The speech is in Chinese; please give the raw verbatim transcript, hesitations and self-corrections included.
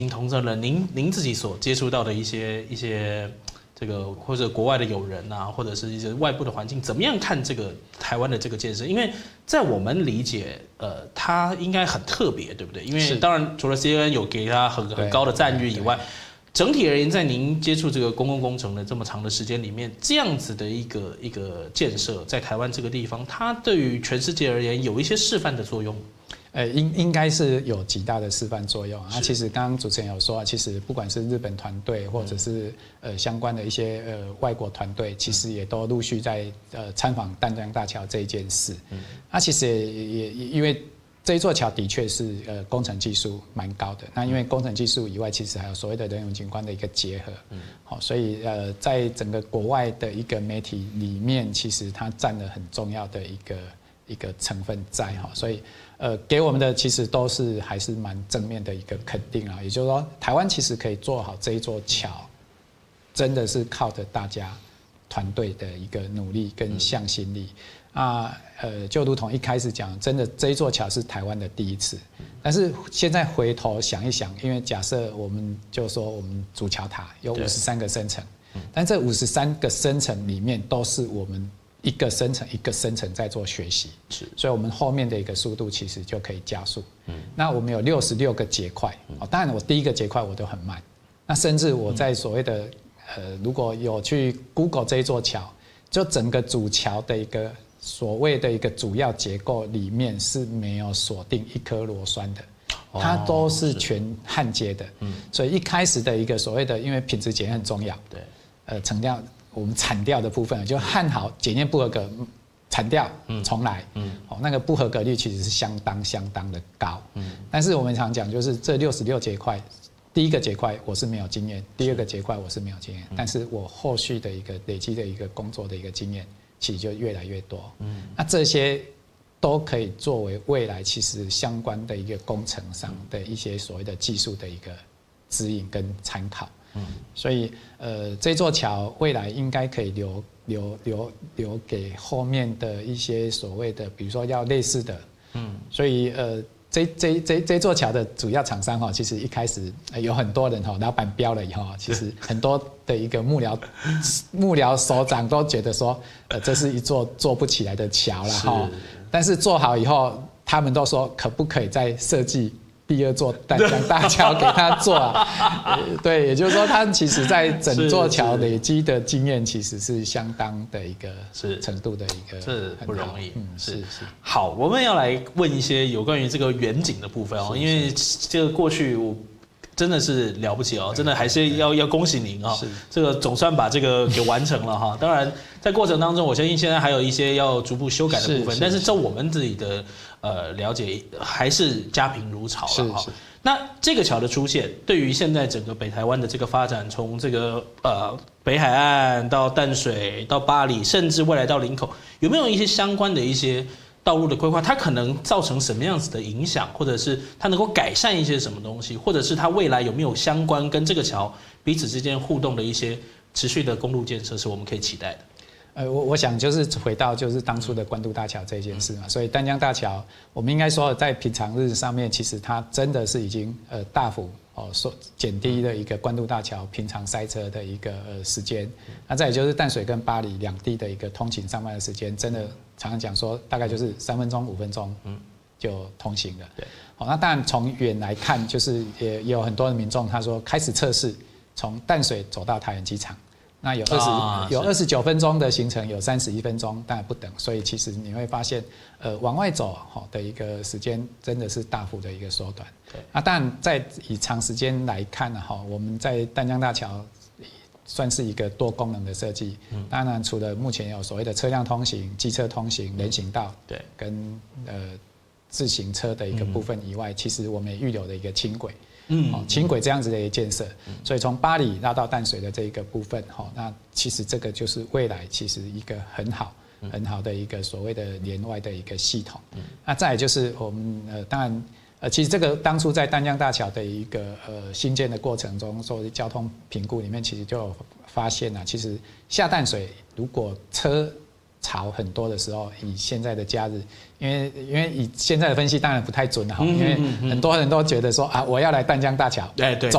同着了您您自己所接触到的一些一些这个或者国外的友人啊，或者是一些外部的环境，怎么样看这个台湾的这个建设？因为在我们理解，呃，它应该很特别，对不对？因为当然除了 C N N 有给它很很高的赞誉以外，整体而言，在您接触这个公共工程的这么长的时间里面，这样子的一个一个建设，在台湾这个地方，它对于全世界而言有一些示范的作用。 呃，应应该是有极大的示范作用啊。其实刚刚主持人有说啊，其实不管是日本团队，或者是呃相关的一些呃外国团队，其实也都陆续在呃参访淡江大桥这一件事。嗯，那其实也也因为这一座桥的确是呃工程技术蛮高的。那因为工程技术以外，其实还有所谓的人文景观的一个结合。嗯，好，所以呃在整个国外的一个媒体里面，其实它占了很重要的一个一个成分在哈，所以。呃，给我们的其实都是还是蛮正面的一个肯定啊，也就是说，台湾其实可以做好这一座桥，真的是靠着大家团队的一个努力跟向心力啊。呃，就如同一开始讲，真的这一座桥是台湾的第一次，但是现在回头想一想，因为假设我们就说我们主桥塔有五十三个升层，但这五十三个升层里面都是我们。一个深层一个深层在做学习，是，所以我们后面的一个速度其实就可以加速。嗯，那我们有六十六个结块，哦，当然我第一个结块我都很慢，那甚至我在所谓的呃，如果有去 Google 这一座桥，就整个主桥的一个所谓的一个主要结构里面是没有锁定一颗螺栓的。它都是全焊接的，嗯，所以一开始的一个所谓的，因为品质检验很重要，对，呃，成料。我们铲掉的部分就焊好，检验不合格，铲掉，重来，嗯，哦，那个不合格率其实是相当相当的高，嗯，但是我们常讲就是这六十六节块，第一个节块我是没有经验，第二个节块我是没有经验，但是我后续的一个累积的一个工作的一个经验，其实就越来越多，嗯，那这些都可以作为未来其实相关的一个工程上的一些所谓的技术的一个指引跟参考。嗯，所以呃，这座桥未来应该可以留留留留给后面的一些所谓的，比如说要类似的，嗯，所以呃，这这这这座桥的主要厂商哈，其实一开始有很多人哈，老板标了以后，其实很多的一个幕僚幕僚首长都觉得说，呃，这是一座做不起来的桥了哈，但是做好以后，他们都说可不可以再设计。第二座淡江大桥给他做啊，对，也就是说，他其实在整座桥累积的经验，其实是相当的一个程度的一个， 这不容易。 嗯，是是。 好，我们要来问一些有关于这个远景的部分哦，因为这个过去我真的是了不起哦，真的还是要要恭喜您哦，这个总算把这个给完成了哈。当然，在过程当中，我相信现在还有一些要逐步修改的部分，但是照我们自己的。呃，了解还是家贫如潮了哈。那这个桥的出现，对于现在整个北台湾的这个发展，从这个呃北海岸到淡水到八里，甚至未来到林口，有没有一些相关的一些道路的规划？它可能造成什么样子的影响，或者是它能够改善一些什么东西，或者是它未来有没有相关跟这个桥彼此之间互动的一些持续的公路建设，是我们可以期待的？ 呃，我我想就是回到就是当初的关渡大桥这件事嘛，所以淡江大桥，我们应该说在平常日上面，其实它真的是已经呃大幅哦说减低了一个关渡大桥平常塞车的一个呃时间。那再也就是淡水跟八里两地的一个通勤上班的时间，真的常常讲说大概就是三分钟五分钟就通行了。对，好，那当然从远来看，就是也也有很多的民众他说开始测试从淡水走到桃园机场。那有二十、啊、有二十九分钟的行程，有三十一分钟，当然不等，所以其实你会发现，呃，往外走哈的一个时间真的是大幅的一个缩短。对，那当然在以长时间来看呢，哈，我们在淡江大桥算是一个多功能的设计。嗯，当然除了目前有所谓的车辆通行、机车通行、人行道，对，跟呃自行车的一个部分以外，嗯、其实我们也预留了一个轻轨。嗯，轻轨这样子的一个建设，所以从八里拉到淡水的这一个部分，哈，那其实这个就是未来其实一个很好、很好的一个所谓的连外的一个系统。那再来就是我们呃，当然呃，其实这个当初在淡江大桥的一个呃新建的过程中，作为交通评估里面，其实就有发现啊，其实下淡水如果车潮很多的时候，以现在的假日，因为因为以现在的分析当然不太准了哈，因为很多人都觉得说啊，我要来淡江大桥，对对，走